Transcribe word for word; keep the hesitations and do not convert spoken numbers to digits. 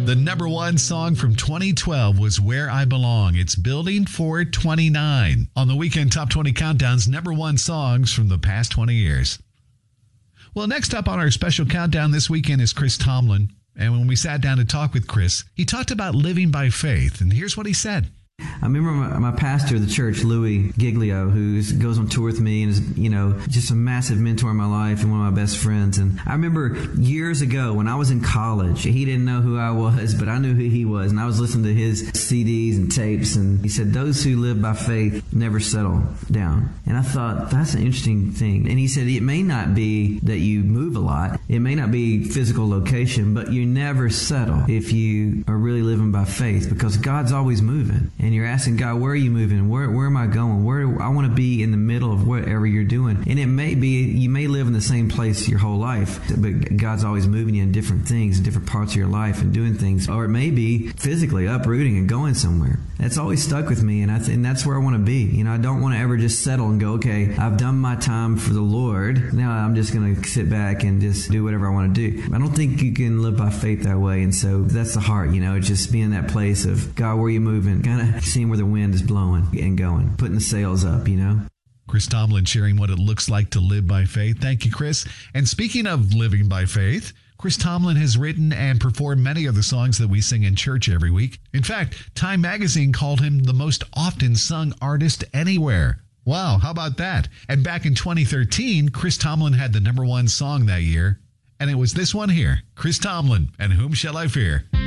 The number one song from twenty twelve was Where I Belong. It's Building for twenty-nine on the Weekend Top twenty Countdown's number one songs from the past twenty years. Well, next up on our special countdown this weekend is Chris Tomlin. And when we sat down to talk with Chris, he talked about living by faith. And here's what he said. I remember my, my pastor of the church, Louis Giglio, who goes on tour with me and is, you know, just a massive mentor in my life and one of my best friends. And I remember years ago when I was in college, he didn't know who I was, but I knew who he was. And I was listening to his C Ds and tapes. And he said, those who live by faith never settle down. And I thought, that's an interesting thing. And he said, it may not be that you move a lot. It may not be physical location, but you never settle if you are really living by faith, because God's always moving. And you're asking God, where are you moving? Where where am I going? Where I want to be in the middle of whatever you're doing. And it may be, you may live in the same place your whole life, but God's always moving you in different things, in different parts of your life and doing things. Or it may be physically uprooting and going somewhere. That's always stuck with me, and I th- and that's where I want to be. You know, I don't want to ever just settle and go, okay, I've done my time for the Lord. Now I'm just going to sit back and just do whatever I want to do. I don't think you can live by faith that way. And so that's the heart, you know, it's just being in that place of, God, where are you moving? Kind of seeing where the wind is blowing and going, putting the sails up, you know. Chris Tomlin sharing what it looks like to live by faith. Thank you, Chris. And speaking of living by faith, Chris Tomlin has written and performed many of the songs that we sing in church every week. In fact, Time Magazine called him the most often sung artist anywhere. Wow, how about that? And back in twenty thirteen, Chris Tomlin had the number one song that year. And it was this one here, Chris Tomlin, and Whom Shall I Fear?